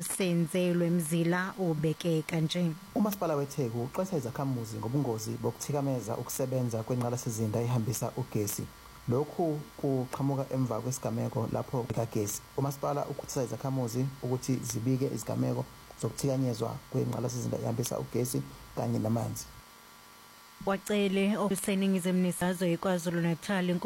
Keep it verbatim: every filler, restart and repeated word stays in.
usenzelwe Mzila ubeke kanje. uMasipala weTheku uxwayisa izakhamuzi ngobungozi bokuthikameza ukusebenza kwenqalasizinda ehambisa ugesi. Lokhu kuqhamuka emva kwesigameko lapho kagesi. uMasipala ukhuthaza izakhamuzi ukuthi zibike izigameko zokuthikanyezwa kwenqalasizinda ehambisa ugesi kanye namanzi. Wacele okuseningizimu nesazwe iKwaZulu Natal